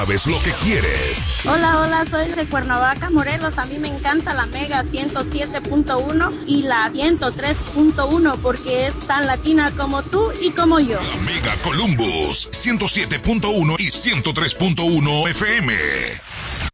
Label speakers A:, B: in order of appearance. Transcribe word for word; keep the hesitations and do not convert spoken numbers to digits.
A: Sabes lo que quieres.
B: Hola, hola, soy de Cuernavaca, Morelos. A mí me encanta la Mega ciento siete punto uno y la ciento tres punto uno porque es tan latina como tú y como yo.
A: La Mega Columbus ciento siete punto uno y ciento tres punto uno F M.